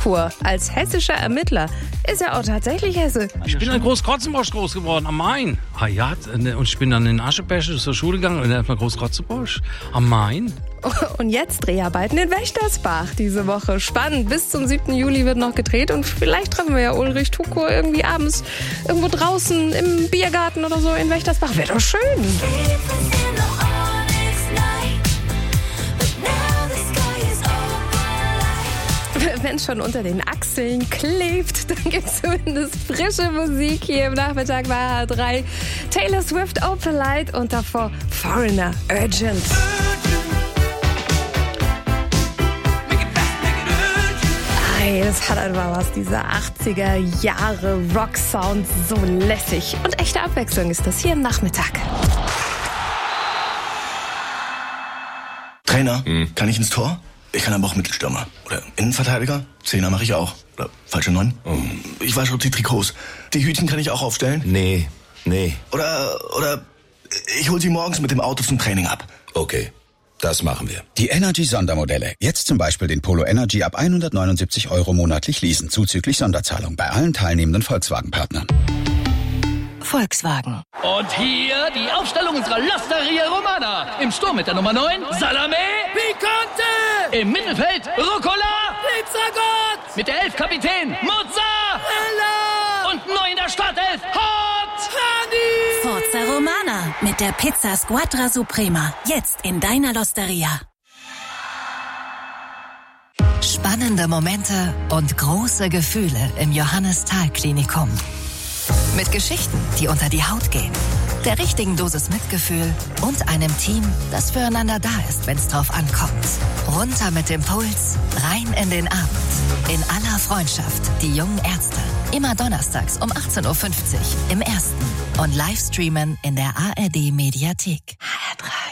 Tukur als hessischer Ermittler. Ist ja auch tatsächlich Hesse. Ich bin in Großkrotzenbusch groß geworden, am Main. Ah ja, und ich bin dann in Aschebeche zur Schule gegangen und dann erstmal Großkrotzenbusch am Main. Und jetzt Dreharbeiten in Wächtersbach diese Woche. Spannend. Bis zum 7. Juli wird noch gedreht und vielleicht treffen wir ja Ulrich Tukur irgendwie abends irgendwo draußen im Biergarten oder so in Wächtersbach. Wäre doch schön. Wenn es schon unter den Achseln klebt, dann gibt es zumindest frische Musik hier im Nachmittag bei H3. Taylor Swift, Opalite und davor Foreigner, Urgent. Das hat einfach was, dieser 80er Jahre Rock-Sound, so lässig. Und echte Abwechslung ist das hier im Nachmittag. Trainer, kann ich ins Tor? Ich kann aber auch Mittelstürmer. Oder Innenverteidiger? Zehner mache ich auch. Oder falsche 9? Ich wasche auch die Trikots. Die Hütchen kann ich auch aufstellen? Nee. Oder ich hol sie morgens mit dem Auto zum Training ab. Okay, das machen wir. Die Energy-Sondermodelle. Jetzt zum Beispiel den Polo Energy ab 179 € monatlich leasen, zuzüglich Sonderzahlung bei allen teilnehmenden Volkswagen-Partnern. Volkswagen. Und hier die Aufstellung unserer L'Osteria Romana. Im Sturm mit der Nummer 9, Salame. Picante. Im Mittelfeld, Rucola. Pizzagott. Mit der 11 Kapitän, Mozzarella. Und neu in der Startelf, Hot. Hani. Forza Romana mit der Pizza Squadra Suprema. Jetzt in deiner L'Osteria. Spannende Momente und große Gefühle im Johannes-Thal-Klinikum. Mit Geschichten, die unter die Haut gehen, der richtigen Dosis Mitgefühl und einem Team, das füreinander da ist, wenn es drauf ankommt. Runter mit dem Puls, rein in den Abend. In aller Freundschaft, die jungen Ärzte. Immer donnerstags um 18.50 Uhr im Ersten. Und Livestreamen in der ARD Mediathek. HR3.